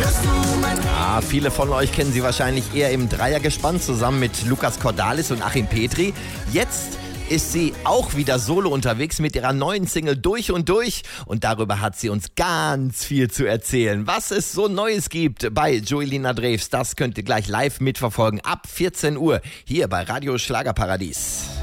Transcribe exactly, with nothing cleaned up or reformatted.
Ja, viele von euch kennen sie wahrscheinlich eher im Dreiergespann zusammen mit Lukas Cordalis und Achim Petri. Jetzt ist sie auch wieder solo unterwegs mit ihrer neuen Single Durch und Durch. Und darüber hat sie uns ganz viel zu erzählen. Was es so Neues gibt bei Joelina Drews, das könnt ihr gleich live mitverfolgen ab vierzehn Uhr hier bei Radio Schlagerparadies.